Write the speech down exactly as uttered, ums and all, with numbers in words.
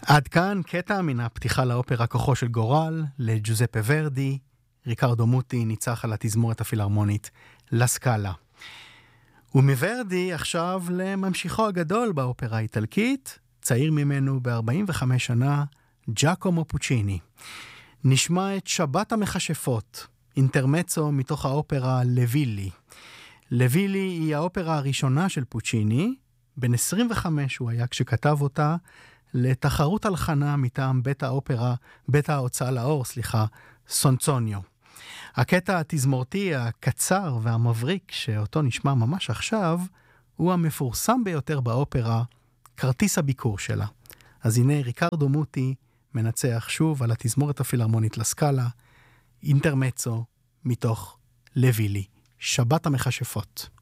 עד כאן קטע מן הפתיחה לאופרה כוחו של גורל, לג'וזפה ורדי. ריקרדו מוטי ניצח על התזמורת הפילהרמונית לסקאלה. ומוורדי עכשיו לממשיכו הגדול באופרה האיטלקית, צעיר ממנו ב-ארבעים וחמש שנה, ג'אקומו פוצ'יני. נשמע את שבת המכשפות, אינטרמצו מתוך האופרה לוילי. לוילי היא האופרה הראשונה של פוצ'יני, בן עשרים וחמש הוא היה כשכתב אותה, לתחרות הלחנה מטעם בית האופרה, בית ההוצאה לאור, סליחה, סונצוניו. הקטע התזמורתי הקצר והמבריק שאותו נשמע ממש עכשיו, הוא המפורסם ביותר באופרה, כרטיס הביקור שלה. אז הנה ריקרדו מוטי מנצח שוב על התזמורת הפילהרמונית לסקאלה, אינטרמצו מתוך לוילי, שבת המכשפות.